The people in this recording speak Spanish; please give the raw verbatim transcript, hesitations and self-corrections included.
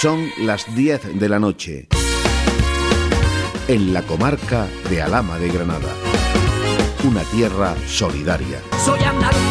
Son las diez de la noche. En la comarca de Alhama de Granada. Una tierra solidaria. Soy andaluz.